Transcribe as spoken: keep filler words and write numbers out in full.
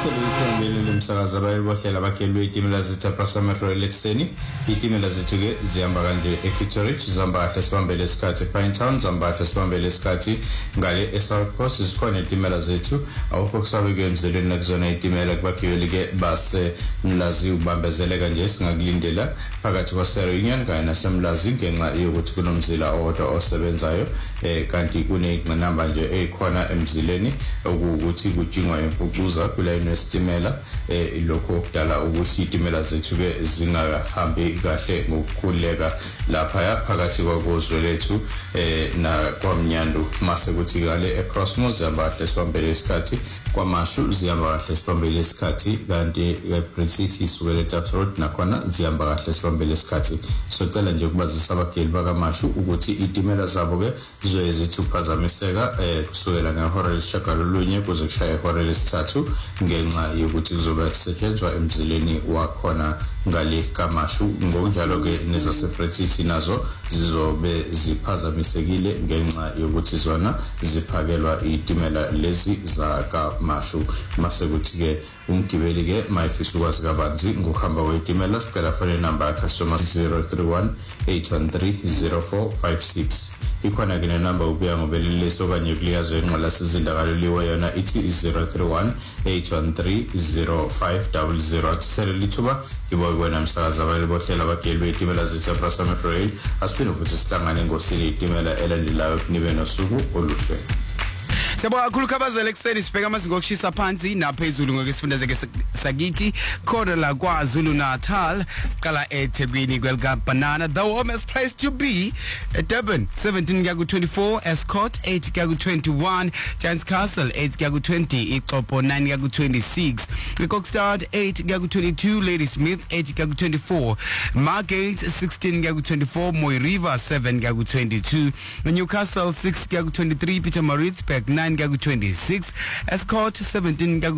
Selithembele lemsakaza bayibahlela bakhelwe itimela zithaphasa metro elekseni itimela zithuke zihamba kanje eFitchurich zihamba kahle sibambele isikhathi Pinetown zihamba kahle sibambele isikhathi ngale eSouth Coast zikhona itimela zethu awukho kusabeke emzelweni nakuzona itimela kubakhiweli ke base Mlazi ubambezeleka nje singakulindela phakathi kwaSierra Union kanye naseMlazi ngenxa yokuthi kunomzila owodwa osebenzayo eh kanti kuneyinqinamba nje ekhona emzileni ukuthi kujingwa emfukuza kule nestimela eh lokho okudala ukuthi itimela zethu ke zingahambi kahle ngokukhuleka lapha phakathi kwakozwe lethu eh na kwaMnyandu mase kuthi kale eCrossmoor zihamba kahle sibambele isikhathi kwaMashu zihamba kahle sibambele isikhathi kanti ePrincess isukele eTaft Road nakhona zihamba kahle sibambele isikhathi socela nje ukubazisa abageli bakaMashu ukuthi itimela zabo ke zizoye zithuphazamiseka eh kusukela ngehora lesishagalolunye kuze kushaya ihora lesithathu ngenxa yokuthi kuzobe kusetshenzwa emzileni wakhona ngale kaMashu ngokunjalo ke nezasePrincess nazo zizobe ziphazamisekile ngenxa yokuthi zona ziphakelwa itimela lezi za kaMashu mase kuthi ke umgibeli ke mayifisa ukwazi kabanzi ngokuhamba kwetimela sicela phone number customer zero three one eight one three zero four five six ikhona ke number ubuya ngobeleliso kanye kuliyazwe enqola sizindakaloliwe yona ithi zero three one eight one three zero five zero zero selithuba kibo kwena msakaza abayibahlela abageli betimela zithaphasa metro rail asiphinde futhi sihlangane ngosini itimela elandelayo kunibe nosuku oluhle. Siyabonga kakhulu Khabazela ekseni sibheka amazinga okushisa phansi naphezulu ngokesifundazeke sakithi khona la kwaZulu Natal siqala eThekwini kwelika Banana the warmest place to be at Durban seventeen kuya ku twenty-four Escort eight kuya ku twenty-one Giants Castle eight kuya ku twenty Ixopo nine kuya ku twenty-six Kokstad eight kuya ku twenty-two Ladysmith eight kuya ku twenty-four Margate sixteen kuya ku twenty-four Moy River seven kuya ku twenty-two Newcastle six kuya ku twenty-three Peter Maritzburg nine kuya ku twenty-six Escort seventeen kuya